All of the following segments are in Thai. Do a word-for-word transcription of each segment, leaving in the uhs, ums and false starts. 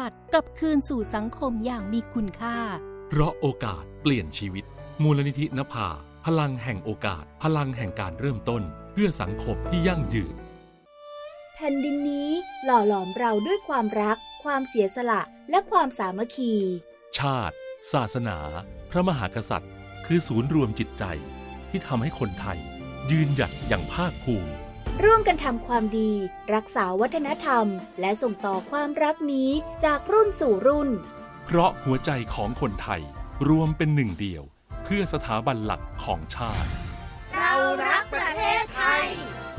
ติกลับคืนสู่สังคมอย่างมีคุณค่าเพราะโอกาสเปลี่ยนชีวิตมูลนิธินภาพลังแห่งโอกาสพลังแห่งการเริ่มต้นเพื่อสังคมที่ยั่งยืนแผ่นดินนี้หล่อหลอมเราด้วยความรักความเสียสละและความสามัคคีชาติศาสนาพระมหากษัตริย์คือศูนย์รวมจิตใจที่ทำให้คนไทยยืนหยัดอย่างภาคภูมิร่วมกันทำความดีรักษาวัฒนธรรมและส่งต่อความรักนี้จากรุ่นสู่รุ่นเพราะหัวใจของคนไทยรวมเป็นหนึ่งเดียวเพื่อสถาบันหลักของชาติเรารักประเทศไทย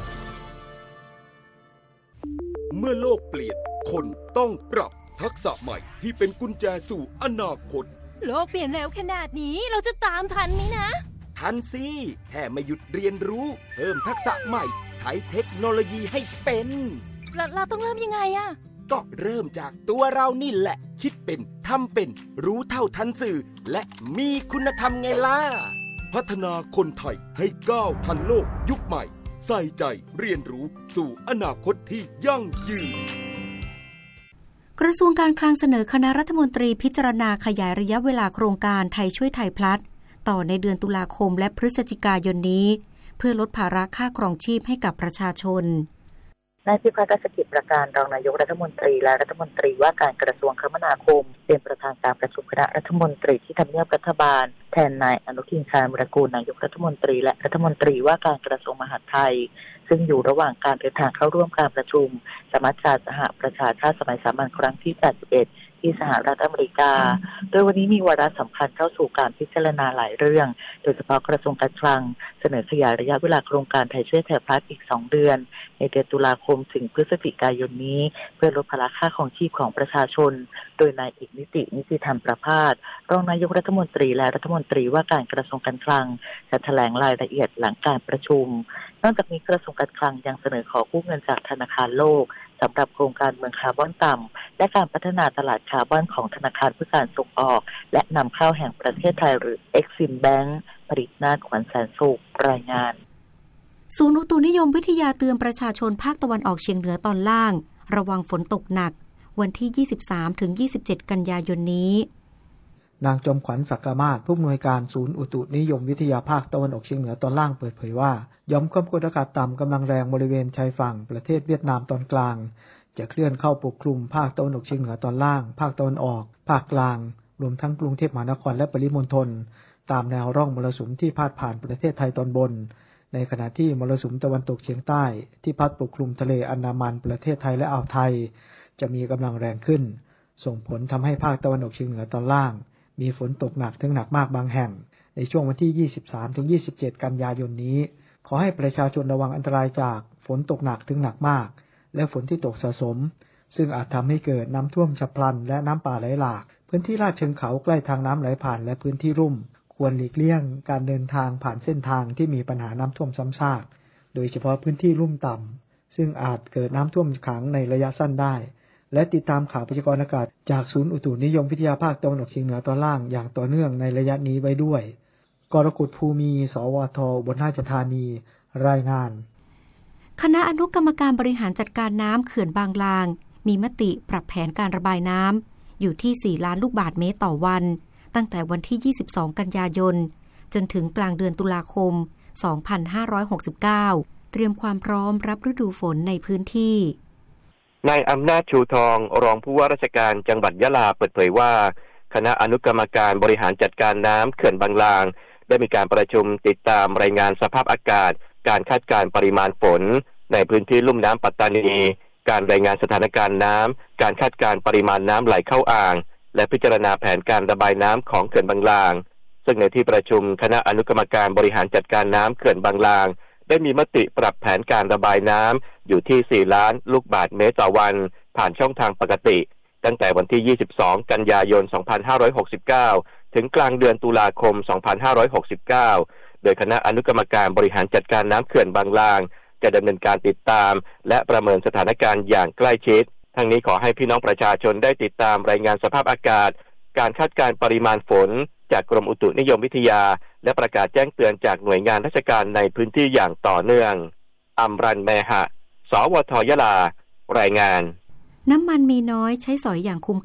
เมื่อโลกเปลี่ยนคนต้องปรับทักษะใหม่ที่เป็นกุญแจสู่อนาคตโลกเปลี่ยนเร็วขนาดนี้เราจะตามทันไหมนะทันสิแค่ไม่หยุดเรียนรู้เพิ่มทักษะใหม่ใช้เทคโนโลยีให้เป็นเราเราต้องเริ่มยังไงอะก็เริ่มจากตัวเรานี่แหละคิดเป็นทำเป็นรู้เท่าทันสื่อและมีคุณธรรมไงล่ะพัฒนาคนไทยให้ก้าวทันโลกยุคใหม่ใส่ใจเรียนรู้สู่อนาคตที่ยั่งยืนกระทรวงการคลังเสนอคณะรัฐมนตรีพิจารณาขยายระยะเวลาโครงการไทยช่วยไทยพลัสต่อในเดือนตุลาคมและพฤศจิกายนนี้เพื่อลดภาระค่าครองชีพให้กับประชาชนนายพิพัฒน์รัชกิจประการรองนายกรัฐมนตรีและรัฐมนตรีว่าการกระทรวงคมนาคมเป็นประธานการประชุมคณะรัฐมนตรีที่ทำเนียบรัฐบาลแทนนายอนุทินชาญวิรากูลนายกรัฐมนตรีและรัฐมนตรีว่าการกระทรวงมหาดไทยซึ่งอยู่ระหว่างการเดินทางเข้าร่วมการประชุมสมัชชาสหประชาชาติสมัยสามัญครั้งที่แปดสิบเอ็ดที่สหรัฐอเมริกาโดยวันนี้มีวาระสำคัญเข้าสู่การพิจารณาหลายเรื่องโดยเฉพาะกระทรวงการคลังเสนอขยายระยะเวลาโครงการไทยช่วยไทยพลัสอีกสองเดือนในเดือนตุลาคมถึงพฤศจิกายนนี้เพื่อลดภาระค่าครองชีพของประชาชนโดยนายเอกนิตินิติธรรมประภาสรองนายกรัฐมนตรีและรัฐมนตรีว่าการกระทรวงการคลังจะแถลงรายละเอียดหลังการประชุมนอกจากนี้กระทรวงการคลังยังเสนอขอกู้เงินจากธนาคารโลกสำหรับโครงการเมืองคาร์บอนต่ำและการพัฒนาตลาดคาร์บอนของธนาคารเพื่อการส่งออกและนำเข้าแห่งประเทศไทยหรือ Exim Bank ผลิตนาถขวัญแสนสุขรายงานศูนย์อุตุนิยมวิทยาเตือนประชาชนภาคตะวันออกเฉียงเหนือตอนล่างระวังฝนตกหนักวันที่ ยี่สิบสามถึงยี่สิบเจ็ด กันยายนนี้นางจอมขวัญศักดิ์มาศผู้อำนวยการศูนย์อุตุนิยมวิทยาภาคตะวันออกเฉียงเหนือตอนล่างเปิดเผยว่าหย่อมความกดอากาศต่ำกำลังแรงบริเวณชายฝั่งประเทศเวียดนามตอนกลางจะเคลื่อนเข้าปกคลุมภาคตะวันออกเฉียงเหนือตอนล่างภาคตะวันออกภาคกลางรวมทั้งกรุงเทพมหานครและปริมณฑลตามแนวร่องมรสุมที่พาดผ่านประเทศไทยตอนบนในขณะที่มรสุมตะวันตกเฉียงใต้ที่พัดปกคลุมทะเลอันดามันประเทศไทยและอ่าวไทยจะมีกำลังแรงขึ้นส่งผลทำให้ภาคตะวันออกเฉียงเหนือตอนล่างมีฝนตกหนักถึงหนักมากบางแห่งในช่วงวันที่ ยี่สิบสามถึงยี่สิบเจ็ด กันยายนนี้ขอให้ประชาชนระวังอันตรายจากฝนตกหนักถึงหนักมากและฝนที่ตกสะสมซึ่งอาจทำให้เกิดน้ำท่วมฉับพลันและน้ำป่าไหลหลากพื้นที่ลาดเชิงเขาใกล้ทางน้ำไหลผ่านและพื้นที่ลุ่มควรหลีกเลี่ยงการเดินทางผ่านเส้นทางที่มีปัญหาน้ำท่วมซ้ำซากโดยเฉพาะพื้นที่ลุ่มต่ำซึ่งอาจเกิดน้ำท่วมขังในระยะสั้นได้และติดตามข่าวพยากรณ์อากาศจากศูนย์อุตุนิยมวิทยาภาคตะวันออกเฉียงเหนือตอนล่างอย่างต่อเนื่องในระยะนี้ไว้ด้วยกรกฎภูมิสวทบนราชธานีรายงานคณะอนุกรรมการบริหารจัดการน้ำเขื่อนบางลางมีมติปรับแผนการระบายน้ำอยู่ที่สี่ล้านลูกบาศก์เมตรต่อวันตั้งแต่วันที่ยี่สิบสองกันยายนจนถึงกลางเดือนตุลาคมสองพันห้าร้อยหกสิบเก้าเตรียมความพร้อมรับฤดูฝนในพื้นที่นายอำนาจชูทองรองผู้ว่าราชการจังหวัดยะลาเปิดเผยว่าคณะอนุกรรมการบริหารจัดการน้ำเขื่อนบางลางได้มีการประชุมติดตามรายงานสภาพอากาศการคาดการณ์ปริมาณฝนในพื้นที่ลุ่มน้ำปัตตานีการรายงานสถานการณ์น้ำการคาดการณ์ปริมาณน้ำไหลเข้าอ่างและพิจารณาแผนการระบายน้ำของเขื่อนบางลางซึ่งในที่ประชุมคณะอนุกรรมการบริหารจัดการน้ำเขื่อนบางลางได้มีมติปรับแผนการระบายน้ำอยู่ที่สี่ล้านลูกบาศก์เมตรต่อวันผ่านช่องทางปกติตั้งแต่วันที่ยี่สิบสองกันยายนสองพันห้าร้อยหกสิบเก้าถึงกลางเดือนตุลาคมสองพันห้าร้อยหกสิบเก้าโดยคณะอนุกรรมการบริหารจัดการน้ำเขื่อนบางลางจะดำเนินการติดตามและประเมินสถานการณ์อย่างใกล้ชิดทั้งนี้ขอให้พี่น้องประชาชนได้ติดตามรายงานสภาพอากาศการคาดการณ์ปริมาณฝนจากกรมอุตุนิยมวิทยาและประกาศแจ้งเตือนจากหน่วยงานราชการในพื้นที่อย่างต่อเนื่องอำรันแมหะสวทยลารายงานน้ำมันมีน้อยใช้สอยอย่างคุ้ม